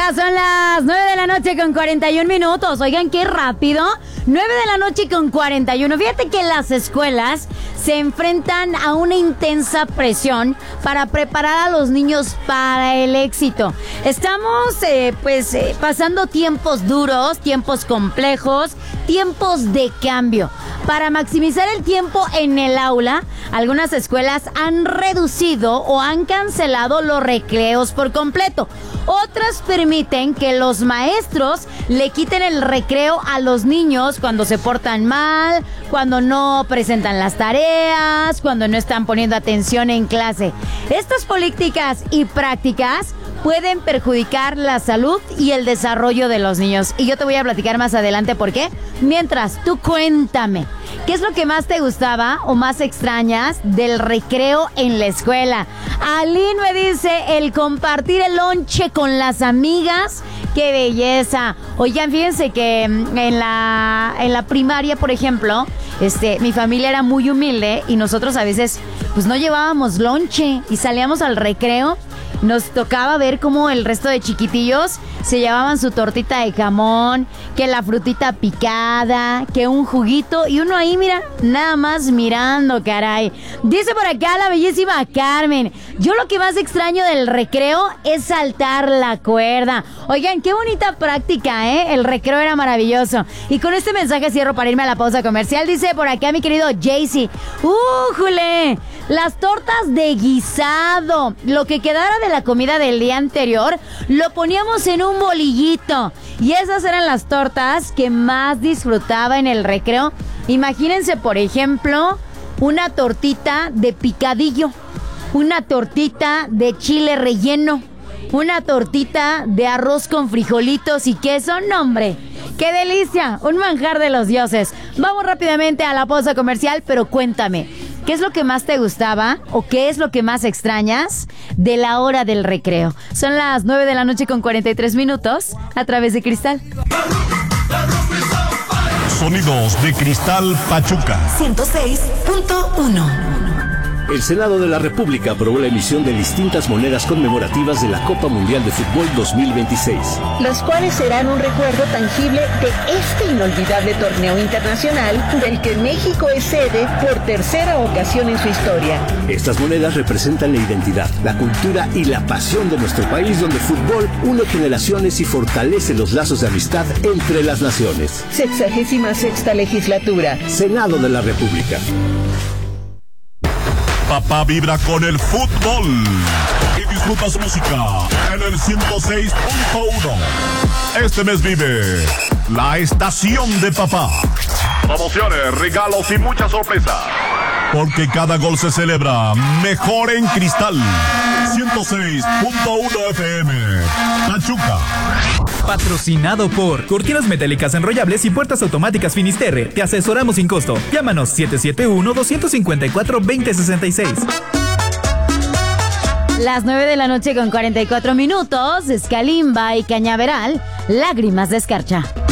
Ya son las 9 de la noche con 41 minutos. Oigan, qué rápido. 9 de la noche con 41. Fíjate que las escuelas se enfrentan a una intensa presión para preparar a los niños para el éxito. Estamos pasando tiempos duros, tiempos complejos, tiempos de cambio. Para maximizar el tiempo en el aula, algunas escuelas han reducido o han cancelado los recreos por completo. Otras permiten que los maestros le quiten el recreo a los niños cuando se portan mal, cuando no presentan las tareas, cuando no están poniendo atención en clase. Estas políticas y prácticas pueden perjudicar la salud y el desarrollo de los niños. Y yo te voy a platicar más adelante por qué. Mientras, tú cuéntame, ¿qué es lo que más te gustaba o más extrañas del recreo en la escuela? Aline me dice, el compartir el lonche con las amigas. ¡Qué belleza! Oigan, fíjense que en la primaria, por ejemplo, mi familia era muy humilde y nosotros a veces pues no llevábamos lonche y salíamos al recreo. Nos tocaba ver cómo el resto de chiquitillos se llevaban su tortita de jamón, que la frutita picada, que un juguito y uno ahí, mira, nada más mirando, caray. Dice por acá la bellísima Carmen, yo lo que más extraño del recreo es saltar la cuerda. Oigan, qué bonita práctica, ¿eh? El recreo era maravilloso. Y con este mensaje cierro para irme a la pausa comercial. Dice por acá mi querido Jaycee, ¡újule! Las tortas de guisado, lo que quedara de la comida del día anterior, lo poníamos en un bolillito. Y esas eran las tortas que más disfrutaba en el recreo. Imagínense, por ejemplo, una tortita de picadillo, una tortita de chile relleno, una tortita de arroz con frijolitos y queso. ¡No, hombre! ¡Qué delicia! Un manjar de los dioses. Vamos rápidamente a la pausa comercial, pero cuéntame, ¿qué es lo que más te gustaba o qué es lo que más extrañas de la hora del recreo? Son las 9 de la noche con 43 minutos a través de Cristal. Sonidos de Cristal Pachuca 106.1. El Senado de la República aprobó la emisión de distintas monedas conmemorativas de la Copa Mundial de Fútbol 2026. Las cuales serán un recuerdo tangible de este inolvidable torneo internacional del que México es sede por tercera ocasión en su historia. Estas monedas representan la identidad, la cultura y la pasión de nuestro país, donde el fútbol une generaciones y fortalece los lazos de amistad entre las naciones. 66ª legislatura. Senado de la República. Papá vibra con el fútbol y disfruta su música en el 106.1. Este mes vive la estación de papá. Promociones, regalos y muchas sorpresas. Porque cada gol se celebra mejor en Cristal. 106.1 FM. Pachuca. Patrocinado por Cortinas Metálicas Enrollables y Puertas Automáticas Finisterre. Te asesoramos sin costo. Llámanos 771-254-2066. Las 9 de la noche con 44 minutos. Escalimba y Cañaveral, lágrimas de escarcha.